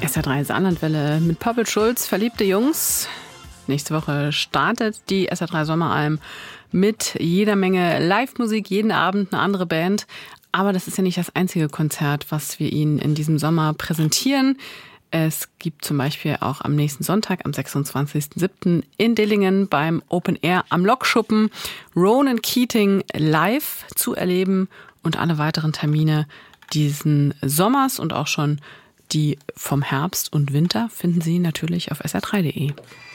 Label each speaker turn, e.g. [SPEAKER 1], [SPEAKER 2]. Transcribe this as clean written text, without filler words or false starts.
[SPEAKER 1] SR3 Saarlandwelle mit Pavel Schulz, verliebte Jungs. Nächste Woche startet die SR3 Sommeralm mit jeder Menge Live-Musik, jeden Abend eine andere Band. Aber das ist ja nicht das einzige Konzert, was wir Ihnen in diesem Sommer präsentieren. Es gibt zum Beispiel auch am nächsten Sonntag, am 26.07. in Dillingen beim Open Air am Lokschuppen Ronan Keating live zu erleben und alle weiteren Termine diesen Sommers und auch schon die vom Herbst und Winter finden Sie natürlich auf sr3.de.